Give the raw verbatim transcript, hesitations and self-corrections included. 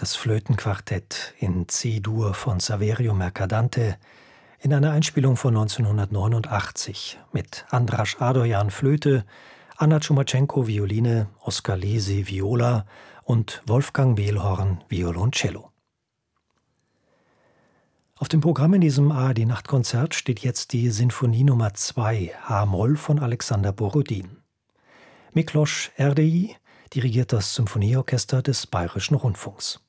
das Flötenquartett in C-Dur von Saverio Mercadante in einer Einspielung von neunzehnhundertneunundachtzig mit Andras Adojan Flöte, Anna Tschumachenko Violine, Oskar Lesi Viola und Wolfgang Mehlhorn Violoncello. Auf dem Programm in diesem A R D-Nachtkonzert steht jetzt die Sinfonie Nummer zwei H-Moll von Alexander Borodin. Miklos Erdei dirigiert das Symphonieorchester des Bayerischen Rundfunks.